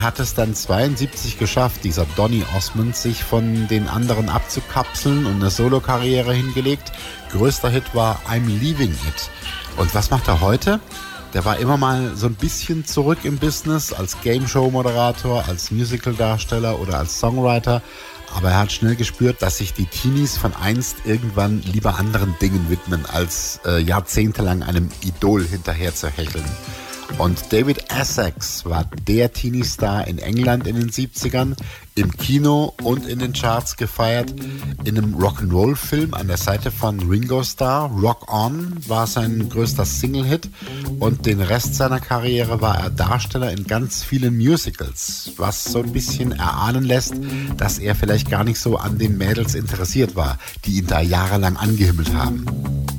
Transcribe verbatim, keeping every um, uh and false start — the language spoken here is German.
hat es dann zweiundsiebzig geschafft, dieser Donny Osmond, sich von den anderen abzukapseln und eine Solokarriere hingelegt. Größter Hit war I'm Leaving It. Und was macht er heute? Der war immer mal so ein bisschen zurück im Business, als Game-Show-Moderator, als Musical-Darsteller oder als Songwriter. Aber er hat schnell gespürt, dass sich die Teenies von einst irgendwann lieber anderen Dingen widmen, als äh, jahrzehntelang einem Idol hinterher zu hecheln. Und David Essex war der Teenie-Star in England in den siebzigern, im Kino und in den Charts gefeiert. In einem Rock'n'Roll-Film an der Seite von Ringo Starr, Rock On, war sein größter Single-Hit. Und den Rest seiner Karriere war er Darsteller in ganz vielen Musicals, was so ein bisschen erahnen lässt, dass er vielleicht gar nicht so an den Mädels interessiert war, die ihn da jahrelang angehimmelt haben.